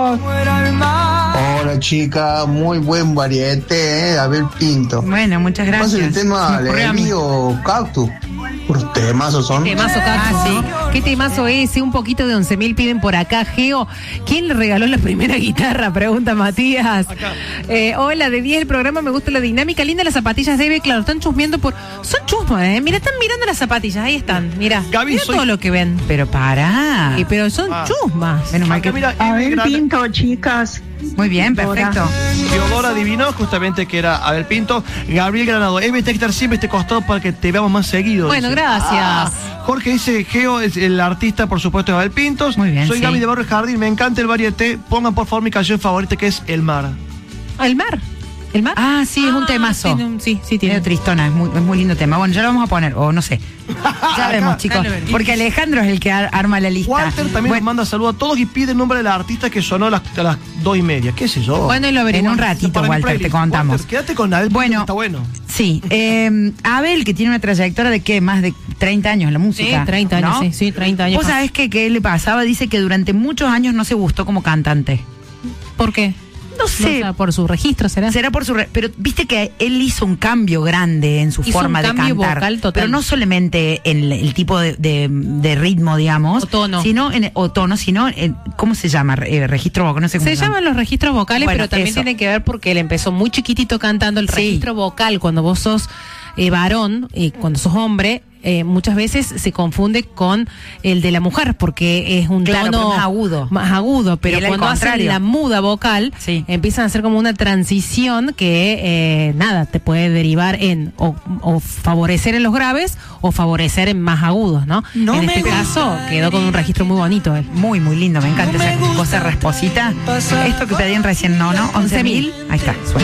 Hola chica, muy buen variete, Abel Pinto. Bueno, muchas gracias. ¿Cuál es el tema Levi o Cactus? Por temazos son. Temazo, Cactus, sí. ¿Qué temazo ese? Un poquito de 11.000 piden por acá, Geo. ¿Quién le regaló la primera guitarra? Pregunta Matías. Hola, de 10 el programa, me gusta la dinámica. Linda las zapatillas de Eve, claro, están chusmeando por... Son chusmas, Mira, están mirando las zapatillas, ahí están, mira. Gaby, mira todo lo que ven. Pero pará. Pero son chusmas. Menos mal que... Mira, Abel Pinto, chicas. Muy bien, perfecto. Teodora adivinó justamente que era Abel Pinto. Gabriel Granado, Eve, te estar siempre este costado para que te veamos más seguido. Bueno, dice. gracias. Jorge dice, Geo es el artista, por supuesto, de Abel Pintos. Muy bien, Soy sí. Gaby de Barrio Jardín, me encanta el varieté. Pongan por favor mi canción favorita, que es El Mar. ¿El mar? ¿El mar? Ah, sí, es un temazo. Sí, tiene. Medio tristona, es muy lindo tema. Bueno, ya lo vamos a poner, o no sé. Ya vemos, chicos. Porque Alejandro es el que arma la lista. Walter también nos manda saludos a todos y pide el nombre del artista que sonó a las 2:30. ¿Qué sé yo? Bueno, y lo En averiguamos. un ratito, Para mi Walter, te playlist. contamos. Walter, quédate con Abel Pinto, Bueno, que está bueno. Sí, Abel, que tiene una trayectoria de ¿qué? Más de 30 años en la música. Sí, 30 años, ¿no? sí, 30 años. ¿Vos sabés qué le pasaba? Dice que durante muchos años no se gustó como cantante. ¿Por qué? No sé. O sea, por su registro, ¿será? Será por su... pero viste que él hizo un cambio grande en su Hizo forma un de cambio cantar. vocal total. Pero no solamente en el tipo de ritmo, digamos. O tono. Sino sino en, ¿cómo se llama? Registro vocal, no sé cómo Se llaman los registros vocales, Bueno, pero también eso. tiene que ver porque él empezó muy chiquitito cantando. El Sí. registro vocal, cuando vos sos varón y cuando sos hombre, muchas veces se confunde con el de la mujer porque es un Claro, tono pero más agudo. más agudo, Y pero él al cuando hacen contrario. la muda vocal, Sí. empiezan a hacer como una transición que te puede derivar en o favorecer en los graves o favorecer en más agudos, ¿no? No en me este caso quedó con un registro muy bonito él. Muy lindo, me encanta esa cosa rasposita. Esto que pedían recién, ¿no? 11.000. Ahí está, suena.